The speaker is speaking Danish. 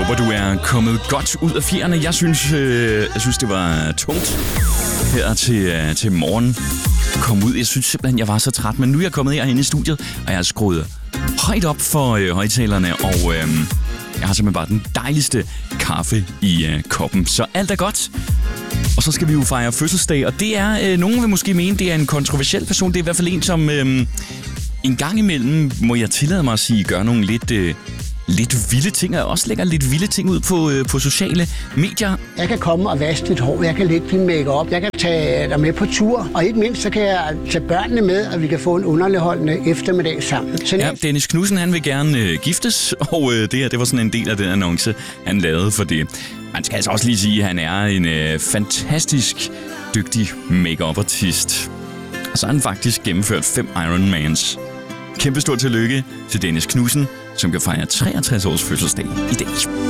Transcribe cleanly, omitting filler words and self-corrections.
håber, du er kommet godt ud af fjerne. Jeg synes, det var tungt her til morgen. Kom ud. Jeg synes simpelthen, jeg var så træt. Men nu er jeg kommet herhen i studiet, og jeg har skruet højt op for højtalerne. Og jeg har simpelthen bare den dejligste kaffe i koppen. Så alt er godt. Og så skal vi jo fejre fødselsdag. Og det er, nogen vil måske mene, det er en kontroversiel person. Det er i hvert fald en, som en gang imellem, må jeg tillade mig at sige, gør nogle lidt vilde ting, og også lægger lidt vilde ting ud på sociale medier. Jeg kan komme og vaske dit hår, jeg kan lægge din make-up, jeg kan tage dig med på tur, og ikke mindst så kan jeg tage børnene med, og vi kan få en underholdende eftermiddag sammen. Ja, Dennis Knudsen, han vil gerne giftes, og det var sådan en del af den annonce, han lavede for det. Man skal altså også lige sige, at han er en fantastisk dygtig make-up-artist. Og så har han faktisk gennemført 5 Ironmans. Kæmpe stort tillykke til Dennis Knudsen, som kan fejre 63 års fødselsdag i dag.